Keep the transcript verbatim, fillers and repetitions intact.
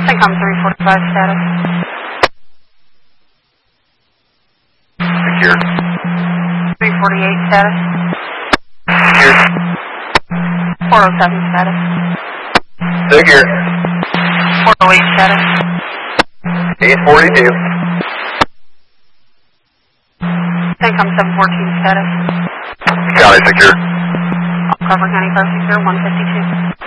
CENTCOM three forty-five status. Secure. three forty-eight status. Secure. four oh seven status. Secure. four oh eight status. eight forty-two. CENTCOM seven fourteen status. County secure. All cover County Car secure one fifty-two.